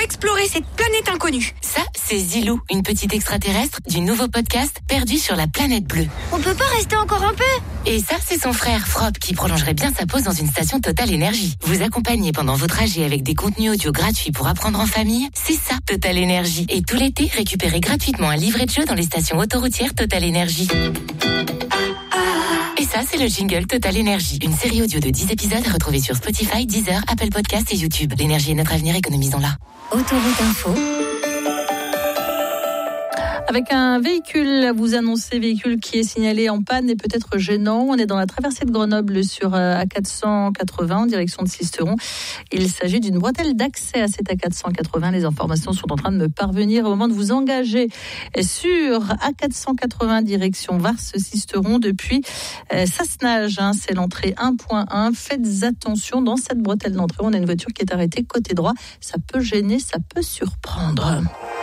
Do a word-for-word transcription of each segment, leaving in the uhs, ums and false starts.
explorer cette planète inconnue. Ça, c'est Zilou, une petite extraterrestre du nouveau podcast Perdu sur la planète bleue. On peut pas rester encore un peu? Et ça, c'est son frère Frop qui prolongerait bien sa pause dans une station Total Énergie. Vous accompagner pendant vos trajets avec des contenus audio gratuits pour apprendre en famille, c'est ça Total Énergie. Et tout l'été, récupérez gratuitement un livret de jeu dans les stations autoroutières Total Énergie. Et ça, c'est le jingle Total Énergie. Une série audio de dix épisodes à retrouver sur Spotify, Deezer, Apple Podcasts et YouTube. L'énergie est notre avenir, économisons-la. Autoroute Info. Avec un véhicule, vous annoncez véhicule qui est signalé en panne et peut-être gênant. On est dans la traversée de Grenoble sur A quatre cent quatre-vingts en direction de Sisteron. Il s'agit d'une bretelle d'accès à cette A quatre cent quatre-vingts. Les informations sont en train de me parvenir au moment de vous engager sur A quatre cent quatre-vingts direction Vars-Sisteron depuis euh, Sassenage. Hein, c'est l'entrée un point un. Faites attention dans cette bretelle d'entrée. On a une voiture qui est arrêtée côté droit. Ça peut gêner, ça peut surprendre.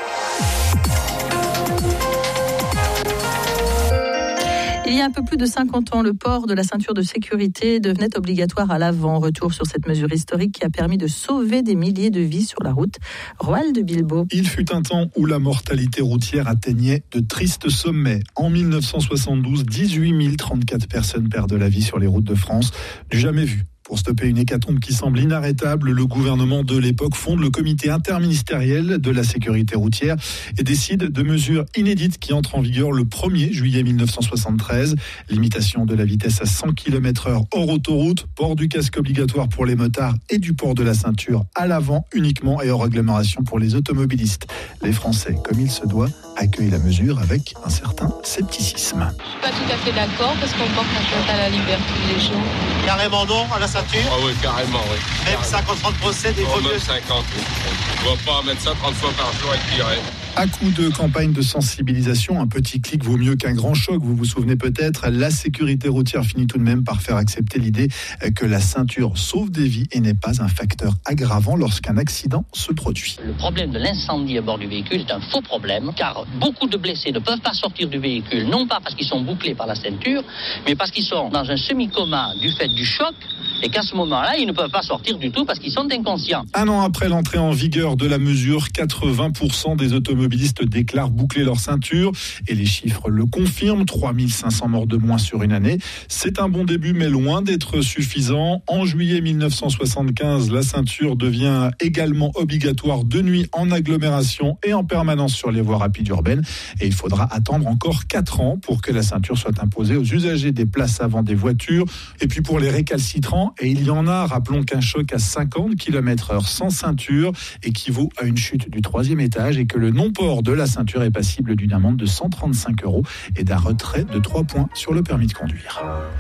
Il y a un peu plus de cinquante ans, le port de la ceinture de sécurité devenait obligatoire à l'avant. Retour sur cette mesure historique qui a permis de sauver des milliers de vies sur la route. Roald de Bilbao. Il fut un temps où la mortalité routière atteignait de tristes sommets. En dix-neuf cent soixante-douze, dix-huit mille trente-quatre personnes perdent la vie sur les routes de France. Du jamais vu. Pour stopper une hécatombe qui semble inarrêtable, le gouvernement de l'époque fonde le comité interministériel de la sécurité routière et décide de mesures inédites qui entrent en vigueur le premier juillet mille neuf cent soixante-treize. Limitation de la vitesse à cent kilomètres heure hors autoroute, port du casque obligatoire pour les motards et du port de la ceinture à l'avant uniquement et hors agglomération pour les automobilistes. Les Français, comme il se doit, accueillent la mesure avec un certain scepticisme. Je suis pas tout à fait d'accord parce qu'on porte atteinte à la liberté des gens. Carrément non à la ceinture. Ah oui, carrément, oui. Même cinquante francs de procès, des oh, fois même cinquante, oui. On ne va pas mettre ça trente fois par jour et tirer. À coup de campagne de sensibilisation, un petit clic vaut mieux qu'un grand choc. Vous vous souvenez peut-être, la sécurité routière finit tout de même par faire accepter l'idée que la ceinture sauve des vies et n'est pas un facteur aggravant lorsqu'un accident se produit. Le problème de l'incendie à bord du véhicule est un faux problème, car beaucoup de blessés ne peuvent pas sortir du véhicule, non pas parce qu'ils sont bouclés par la ceinture, mais parce qu'ils sont dans un semi-coma du fait du choc, et qu'à ce moment-là, ils ne peuvent pas sortir du tout parce qu'ils sont inconscients. Un an après l'entrée en vigueur de la mesure, quatre-vingts pour cent des automobilistes déclarent boucler leur ceinture et les chiffres le confirment, trois mille cinq cents morts de moins sur une année. C'est un bon début mais loin d'être suffisant. En juillet mille neuf cent soixante-quinze, la ceinture devient également obligatoire de nuit en agglomération et en permanence sur les voies rapides urbaines et il faudra attendre encore quatre ans pour que la ceinture soit imposée aux usagers des places avant des voitures et puis pour les récalcitrants. Et il y en a, rappelons qu'un choc à cinquante kilomètres heure sans ceinture équivaut à une chute du troisième étage et que le non-port de la ceinture est passible d'une amende de cent trente-cinq euros et d'un retrait de trois points sur le permis de conduire.